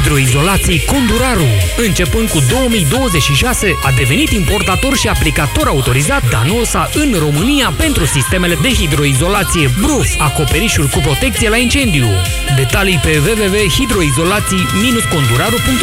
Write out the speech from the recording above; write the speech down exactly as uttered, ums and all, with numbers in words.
Hidroizolații Conduraru. Începând cu două mii douăzeci și șase, a devenit importator și aplicator autorizat Danosa în România pentru sistemele de hidroizolație Bruf, acoperișul cu protecție la incendiu. Detalii pe w w w punct hidroizolații conduraru punct